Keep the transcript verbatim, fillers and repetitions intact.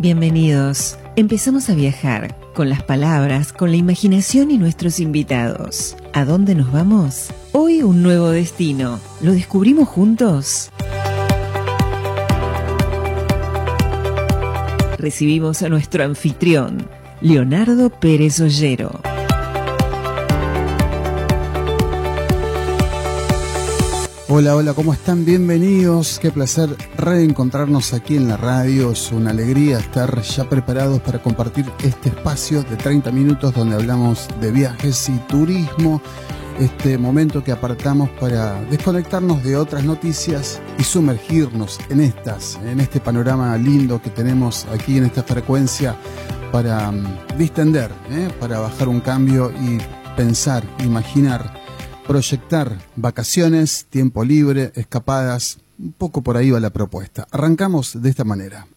Bienvenidos. Empezamos a viajar con las palabras, con la imaginación y nuestros invitados. ¿A dónde nos vamos? Hoy un nuevo destino. ¿Lo descubrimos juntos? Recibimos a nuestro anfitrión, Leonardo Pérez Ollero. Hola, hola, ¿cómo están? Bienvenidos. Qué placer reencontrarnos aquí en la radio. Es una alegría estar ya preparados para compartir este espacio de treinta minutos donde hablamos de viajes y turismo. Este momento que apartamos para desconectarnos de otras noticias y sumergirnos en estas, en este panorama lindo que tenemos aquí en esta frecuencia para um, distender, ¿eh? para bajar un cambio y pensar, imaginar, proyectar vacaciones, tiempo libre, escapadas. Un poco por ahí va la propuesta. Arrancamos de esta manera.